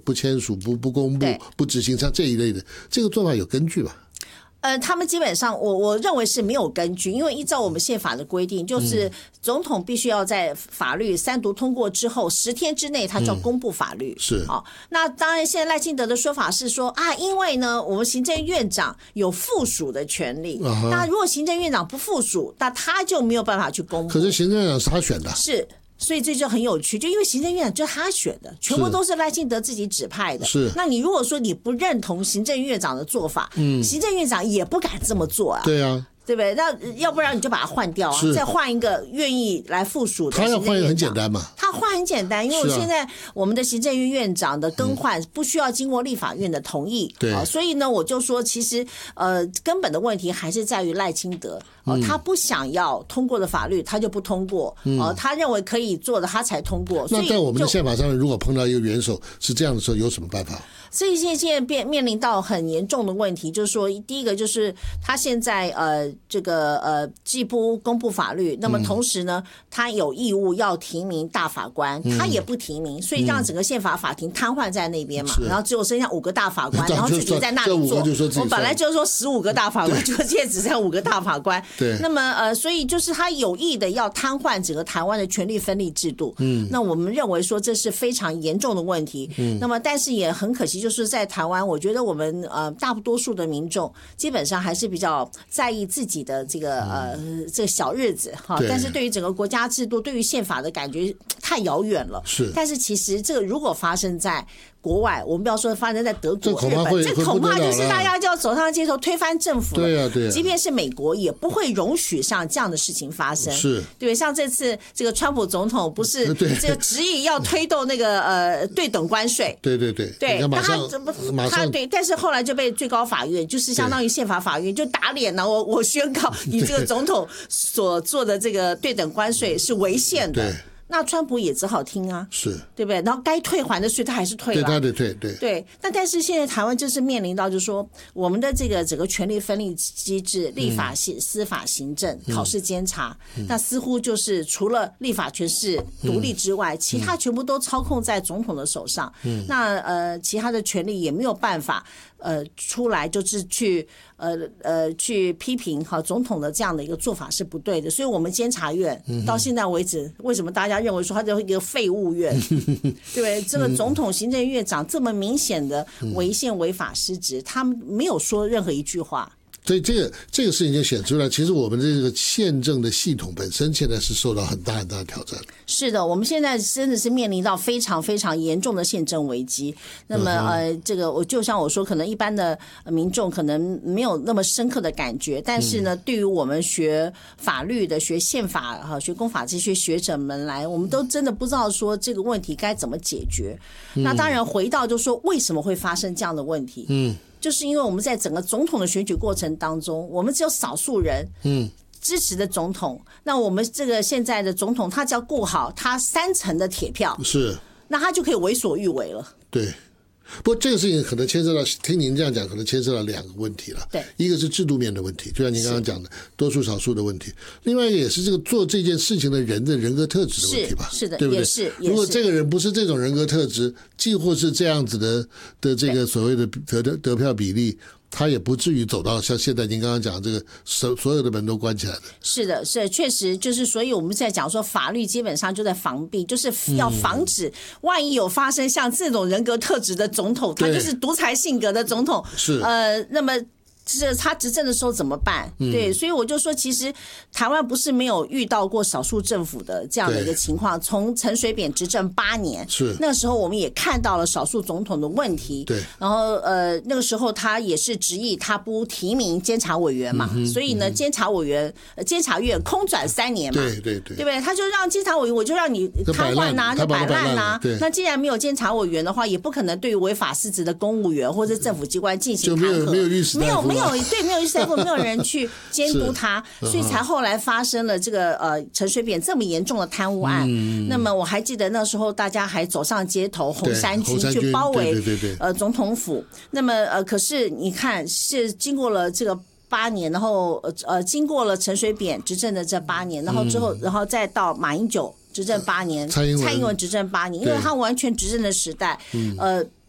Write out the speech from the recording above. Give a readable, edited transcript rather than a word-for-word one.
不签署、不公布、不执行像这一类的，这个做法有根据吧？ 他们基本上我认为是没有根据，因为依照我们宪法的规定，就是总统必须要在法律三读通过之后10天之内，他就要公布法律。 是好，那当然，现在赖清德的说法是说啊，因为呢，我们行政院长有附属的权利，那如果行政院长不附属，那他就没有办法去公布。 可是行政院长是他选的， 是。所以这就很有趣，就因为行政院长就是他选的，全部都是赖清德自己指派的。 是， 那你如果说你不认同行政院长的做法，行政院长也不敢这么做啊。 对啊。 对不对？那要不然你就把它换掉啊，再换一个愿意来附属的。 他要换一个很简单嘛？ 他换很简单，因为我现在我们的行政院院长的更换不需要经过立法院的同意， 对， 所以呢，我就说其实根本的问题还是在于赖清德，他不想要通过的法律他就不通过，他认为可以做的他才通过。 那在我们的宪法上面，如果碰到一个元首是这样的时候，有什么办法？ 所以现在面临到很严重的问题，就是说，第一个就是他现在这个既不公布法律，那么同时呢，他有义务要提名大法官，他也不提名，所以让整个宪法法庭瘫痪在那边嘛，然后只有剩下5个大法官，然后自己在那里做。我本来就说15个大法官，就现在只剩5个大法官。 对。 那么所以就是他有意的要瘫痪整个台湾的权力分立制度。那我们认为说这是非常严重的问题。那么但是也很可惜。就是在台湾，我觉得我们大多数的民众基本上还是比较在意自己的这个小日子哈，但是对于整个国家制度、对于宪法的感觉太遥远了。 是， 但是其实这个如果发生在国外，我们不要说发生在德国、日本， 这恐怕就是大家就要走上街头推翻政府了。 对啊，对啊。 即便是美国也不会容许像这样的事情发生。 是， 对，像这次这个川普总统不是这个执意要推动那个对等关税。 对， 他对，但是后来就被最高法院，就是相当于宪法法院就打脸了。我宣告你这个总统所做的这个对等关税是违宪的。那川普也只好听啊， 是对不对？然后该退还的税他还是退了， 对，他得退， 对。但是现在台湾就是面临到，就是说我们的这个整个权力分立机制，立法、司法、行政、考试、监察，那似乎就是除了立法权是独立之外，其他全部都操控在总统的手上。那其他的权力也没有办法出来，就是去批评总统的这样的一个做法是不对的。所以我们监察院到现在为止，为什么大家认为说他就是一个废物院？对不对？这个总统、行政院长这么明显的违宪、违法失职，他们没有说任何一句话。 所以这个事情就显出来，其实我们的这个宪政的系统本身现在是受到很大的挑战。 是的，我们现在真的是面临到非常非常严重的宪政危机。那么这个就像我说，可能一般的民众可能没有那么深刻的感觉，但是呢，对于我们学法律的、学宪法、学公法这些学者们来，我们都真的不知道说这个问题该怎么解决。那当然回到就说为什么会发生这样的问题？就是因为我们在整个总统的选举过程当中，我们只有少数人支持的总统，那我们这个现在的总统，他只要顾好他3成的铁票， 是， 那他就可以为所欲为了。 对。不过这个事情可能牵涉到，听您这样讲，可能牵涉到2个问题了。 对， 一个是制度面的问题，就像您刚刚讲的多数少数的问题；另外一个也是这个做这件事情的人的人格特质的问题吧？ 是的， 对不对？ 也是。 如果这个人不是这种人格特质，几乎是这样子的这个所谓的得票比例，他也不至于走到像现在您刚刚讲这个所有的门都关起来的。 是的，是确实就是，所以我们在讲说法律基本上就在防弊，就是要防止万一有发生像这种人格特质的总统，他就是独裁性格的总统， 是那么是他执政的时候怎么办？对，所以我就说，其实台湾不是没有遇到过少数政府的这样的一个情况。从陈水扁执政8年， 是那时候我们也看到了少数总统的问题。 对， 然后那个时候他也是执意他不提名监察委员嘛，所以呢，监察院空转3年嘛， 对不对？他就让监察委员，我就让你瘫痪呐，就摆烂呐。那既然没有监察委员的话，也不可能对于违法失职的公务员或者政府机关进行弹劾， 没有律师，没有律师代表，没有人去监督他，所以才后来发生了这个陈水扁这么严重的贪污案。那么我还记得那时候大家还走上街头，红衫军去包围总统府。那么可是你看，是经过了这个8年，然后经过了陈水扁执政的这8年，然后之后，然后再到马英九执政8年，蔡英文执政8年，因为他完全执政的时代，